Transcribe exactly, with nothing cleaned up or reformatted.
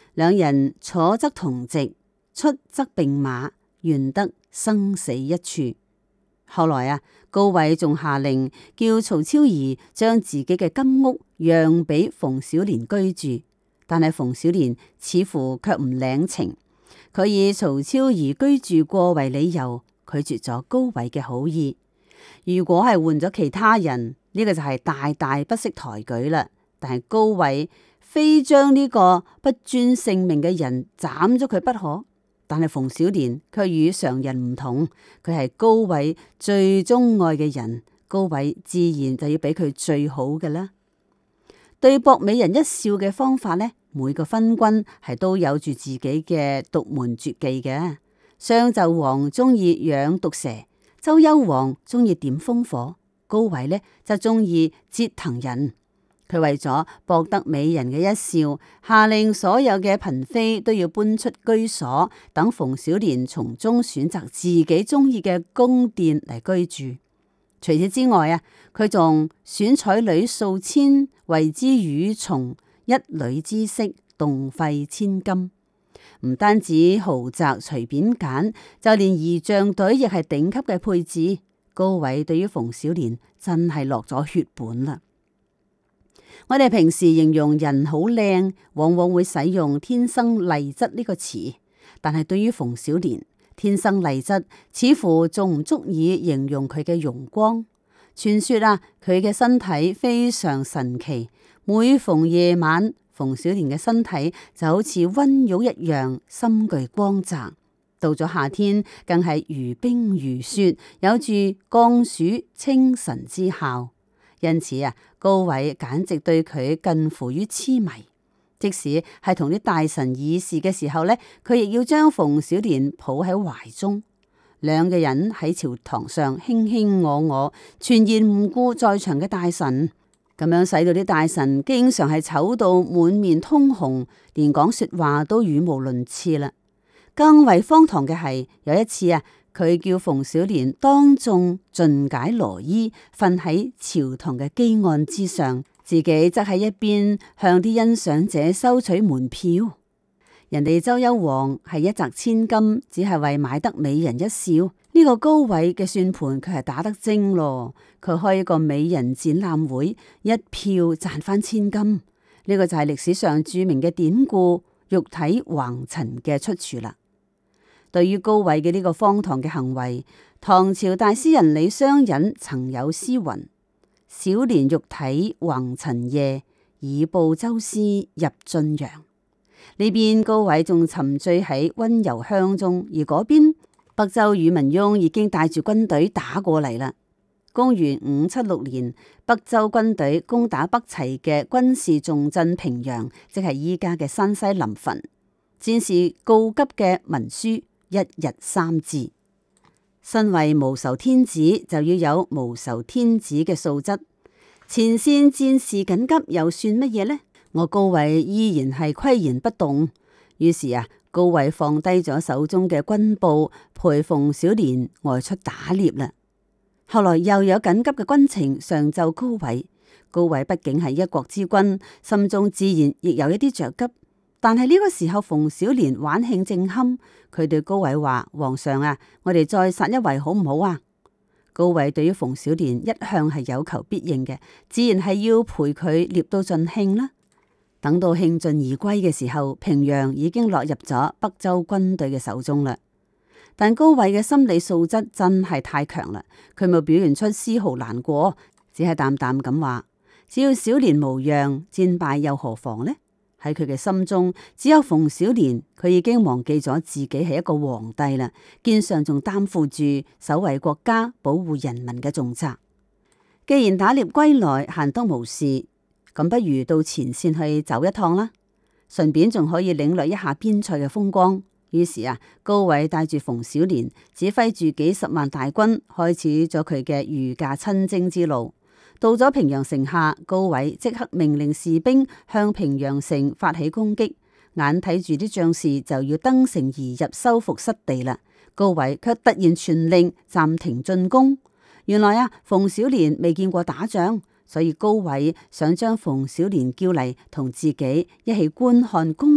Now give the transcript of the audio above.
兩人坐則同席，出則並馬，願得生死一處。後來啊，高緯仲下令叫曹超兒將自己嘅金屋讓俾馮小蓮居住，但係馮小蓮似乎卻唔領情，佢以曹超兒居住過為理由，拒絕咗高緯嘅好意。如果係換咗其他人，呢個就係大大不識抬舉啦。但係高緯非將呢個不尊性命嘅人斬咗佢不可。但係馮小蓮卻與常人唔同，佢係高緯最鍾愛嘅人，高緯自然就要俾佢最好嘅啦。對博美人一笑嘅方法呢，每個昏君係都有住自己嘅獨門絕技嘅。商紂王中意養毒蛇，周幽王中意點烽火，高緯呢就中意折藤人。佢為咗博得美人嘅一笑，下令所有嘅嬪妃都要搬出居所，等馮小蓮從中選擇自己中意嘅宮殿嚟居住。除此之外啊，佢仲選彩女數千，為之與從，一女之色，動費千金。唔單止豪宅隨便揀，就連儀仗隊亦係頂級嘅配置。高緯對於馮小蓮真係落咗血本啦。我哋平時形容人好靚，往往會使用天生麗質呢個詞，但係對於馮小蓮，天生麗質似乎仲唔足以形容佢嘅容光。傳說啊，佢嘅身體非常神奇，每逢夜晚，馮小蓮嘅身體就好似溫玉一樣，深具光澤。到咗夏天，更係如冰如雪，有住降暑清晨之效。因此啊，高緯簡直對佢近乎於痴迷。即使係同啲大臣議事嘅時候呢，佢亦要將馮小蓮抱喺懷中，兩個人喺朝堂上卿卿我我，全然唔顧在場嘅大臣，咁樣使到啲大臣經常係醜到滿面通紅，連講說話都語無倫次啦。更為荒唐嘅係，有一次啊，佢叫馮小蓮當眾盡解羅衣，瞓喺朝堂嘅基案之上，自己則喺一邊向啲欣賞者收取門票。人哋周幽王係一擲千金，只係為買得美人一笑。呢、這個高緯嘅算盤佢係打得精咯，佢開一個美人展覽會，一票賺翻千金。呢、這個就係歷史上著名嘅典故玉體橫陳嘅出處啦。對於高緯嘅呢個荒唐嘅行為，唐朝大詩人李商隱曾有詩云：小年玉體橫陳夜，以報周師入晉陽。呢邊高緯仲沉醉喺溫柔鄉中，而嗰邊北周宇文邕已經帶住軍隊打過嚟啦。公元五七六年，北周軍隊攻打北齊嘅軍事重鎮平陽，即係依家嘅山西臨汾。戰事告急嘅文書一日三字，身為無仇天子就要有無仇天子嘅素質。前線戰事緊急又算乜嘢呢？我高緯依然係巋然不動。於是啊，高緯放低咗手中嘅軍報，陪馮小蓮外出打獵啦。後來又有緊急嘅軍情上奏高緯，高緯畢竟係一國之君，心中自然亦有一啲着急。但係呢個時候，馮小蓮玩興正酣，佢對高緯話：皇上啊，我哋再殺一圍好唔好啊？高緯對於馮小蓮一向係有求必應嘅，自然係要陪佢獵到盡興啦。等到興盡而歸嘅時候，平陽已經落入咗北周軍隊嘅手中啦。但高緯嘅心理素質真係太強啦，佢冇表現出絲毫難過，只係淡淡咁話：只要小蓮無恙，戰敗又何妨呢？喺佢嘅心中，只有馮小蓮，佢已經忘記咗自己係一個皇帝啦，肩上仲擔負住守衛國家、保護人民嘅重責。既然打獵歸來閒得無事，咁不如到前線去走一趟啦，順便仲可以領略一下邊塞嘅風光。於是啊，高緯帶住馮小蓮，指揮住幾十萬大軍，開始咗佢嘅御駕親征之路。到咗平陽城下，高緯即刻命令士兵向平陽城發起攻擊，眼睇住啲將士就要登城而入，收復失地啦。高緯卻突然傳令暫停進攻。原來啊，馮小蓮未見過打仗，所以高緯想將馮小蓮叫嚟同自己一起觀看攻